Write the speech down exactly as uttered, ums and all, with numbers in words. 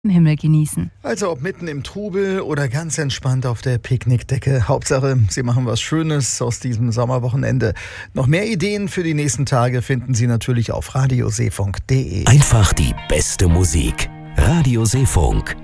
Himmel genießen. Also ob mitten im Trubel oder ganz entspannt auf der Picknickdecke. Hauptsache, Sie machen was Schönes aus diesem Sommerwochenende. Noch mehr Ideen für die nächsten Tage finden Sie natürlich auf radioseefunk punkt de. Einfach die beste Musik. Radio Seefunk.